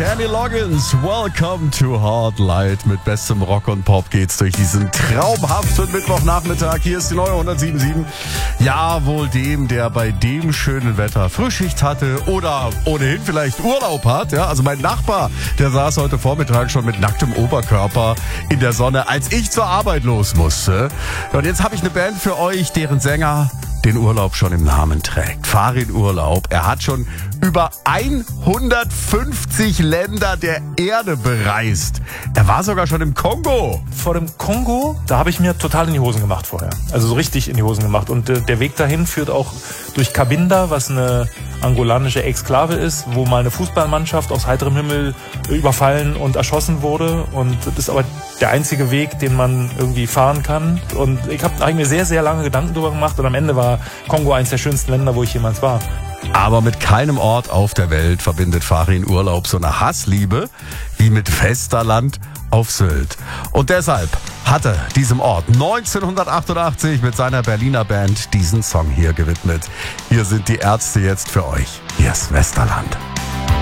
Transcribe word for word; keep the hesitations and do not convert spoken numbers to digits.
Kenny Loggins, welcome to Hard Light. Mit bestem Rock und Pop geht's durch diesen traumhaften Mittwochnachmittag. Hier ist die neue hundertsieben Komma sieben. Ja, wohl dem, der bei dem schönen Wetter Frühschicht hatte oder ohnehin vielleicht Urlaub hat. Ja, also mein Nachbar, der saß heute Vormittag schon mit nacktem Oberkörper in der Sonne, als ich zur Arbeit los musste. Und jetzt habe ich eine Band für euch, deren Sänger den Urlaub schon im Namen trägt. Farin Urlaub. Er hat schon über hundertfünfzig Länder der Erde bereist. Er war sogar schon im Kongo. Vor dem Kongo, da habe ich mir total in die Hosen gemacht vorher. Also so richtig in die Hosen gemacht. Und äh, der Weg dahin führt auch durch Cabinda, was eine angolanische Exklave ist, wo mal eine Fußballmannschaft aus heiterem Himmel überfallen und erschossen wurde. Und das ist aber der einzige Weg, den man irgendwie fahren kann. Und ich habe hab mir sehr, sehr lange Gedanken darüber gemacht. Und am Ende war Kongo eines der schönsten Länder, wo ich jemals war. Aber mit keinem Ort auf der Welt verbindet Farin Urlaub so eine Hassliebe wie mit Westerland auf Sylt. Und deshalb hatte diesem Ort neunzehnhundertachtundachtzig mit seiner Berliner Band diesen Song hier gewidmet. Hier sind die Ärzte jetzt für euch. Hier ist Westerland.